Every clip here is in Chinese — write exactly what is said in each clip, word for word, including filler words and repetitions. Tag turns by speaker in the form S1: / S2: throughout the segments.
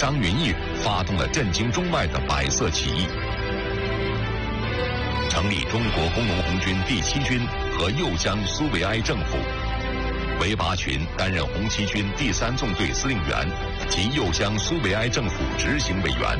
S1: 张云逸发动了震惊中外的百色起义，成立中国工农红军第七军和右江苏维埃政府。韦拔群担任红七军第三纵队司令员及右江苏维埃政府执行委员。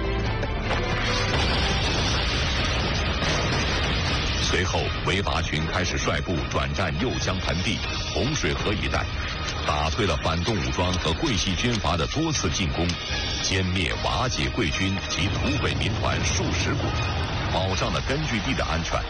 S1: 随后，韦拔群开始率部转战右江盆地、洪水河一带，打退了反动武装和桂系军阀的多次进攻，歼灭瓦解桂军及土匪民团数十股，保障了根据地的安全。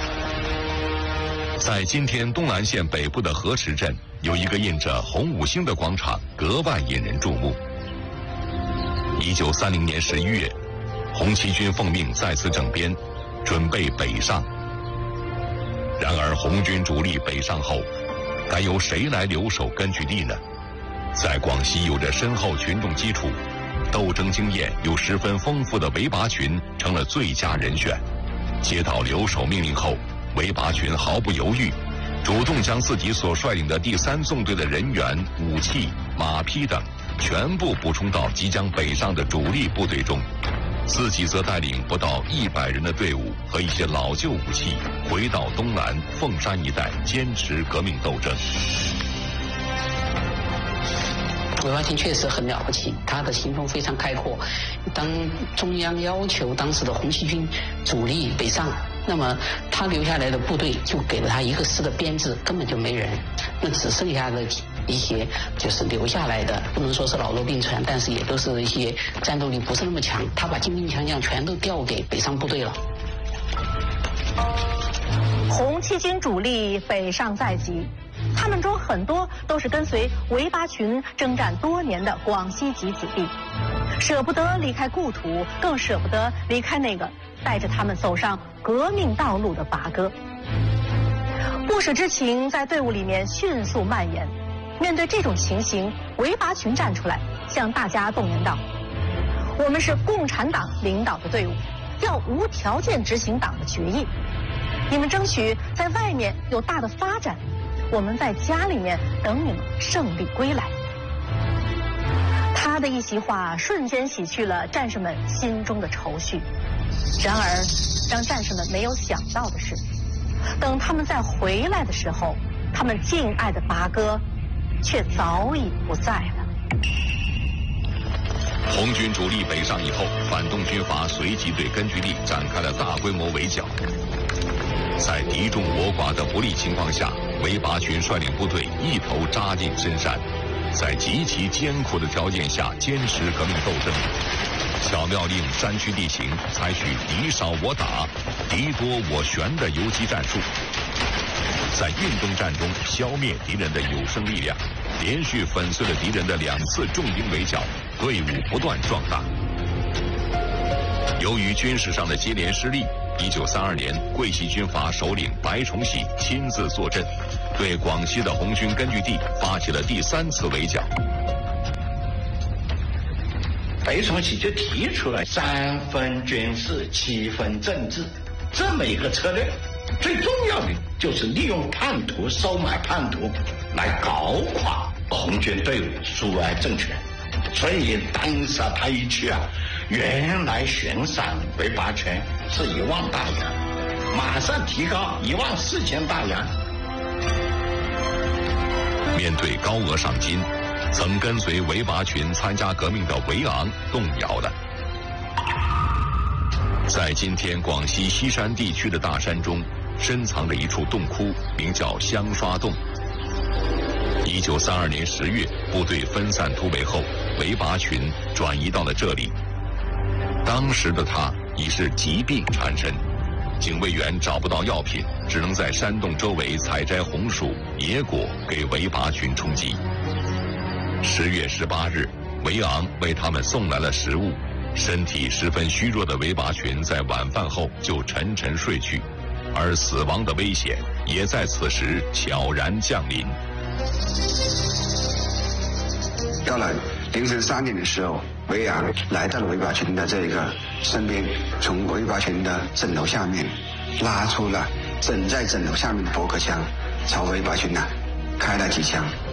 S1: 在今天东南县北部的河池镇，有一个印着红五星的广场，格外引人注目。一九三零年十一月，红七军奉命再次整编，准备北上。然而红军主力北上后，该由谁来留守根据地呢？在广西有着深厚群众基础、斗争经验又十分丰富的韦拔群成了最佳人选。接到留守命令后，韦拔群毫不犹豫，主动将自己所率领的第三纵队的人员、武器、马匹等全部补充到即将北上的主力部队中，自己则带领不到一百人的队伍和一些老旧武器，回到东南凤山一带，坚持革命斗争。
S2: 韦拔群确实很了不起，他的行动非常开阔。当中央要求当时的红七军主力北上，那么他留下来的部队就给了他一个师的编制，根本就没人，那只剩下的一些就是留下来的，不能说是老弱病残，但是也都是一些战斗力不是那么强。他把精兵强将全都调给北上部队了。
S3: 红七军主力北上在即，他们中很多都是跟随韦拔群征战多年的广西籍子弟，舍不得离开故土，更舍不得离开那个带着他们走上革命道路的拔哥。不舍之情在队伍里面迅速蔓延。面对这种情形，韦拔群站出来，向大家动员道：“我们是共产党领导的队伍，要无条件执行党的决议。你们争取在外面有大的发展，我们在家里面等你们胜利归来。”他的一席话瞬间洗去了战士们心中的愁绪。然而，让战士们没有想到的是，等他们再回来的时候，他们敬爱的拔哥却早已不在了。
S1: 红军主力北上以后，反动军阀随即对根据地展开了大规模围剿。在敌众我寡的不利情况下，韦拔群率领部队一头扎进深山，在极其艰苦的条件下坚持革命斗争，巧妙利用山区地形，采取敌少我打、敌多我悬的游击战术，在运动战中消灭敌人的有生力量，连续粉碎了敌人的两次重兵围剿，队伍不断壮大。由于军事上的接连失利，一九三二年，桂系军阀首领白崇禧亲自坐镇，对广西的红军根据地发起了第三次围剿。
S4: 白崇禧就提出了三分军事，七分政治这么一个策略，最重要的就是利用叛徒、收买叛徒来搞垮红军队伍、苏维埃政权。所以当时啊，他一去啊，原来悬赏韦拔群是一万大洋，马上提高一万四千大洋。
S1: 面对高额赏金，曾跟随韦拔群参加革命的韦昂动摇了。在今天广西西山地区的大山中，深藏着一处洞窟，名叫香刷洞。一九三二年十月，部队分散突围后，韦拔群转移到了这里。当时的他已是疾病缠身，警卫员找不到药品，只能在山洞周围采摘红薯、野果给韦拔群充饥。十月十八日，韦昂为他们送来了食物。身体十分虚弱的韦拔群在晚饭后就沉沉睡去，而死亡的危险也在此时悄然降临。
S5: 到了凌晨三点的时候，韦昂来到了韦拔群的这个身边，从韦拔群的枕头下面拉出了枕在枕头下面的驳壳枪，朝韦拔群呢开了几枪。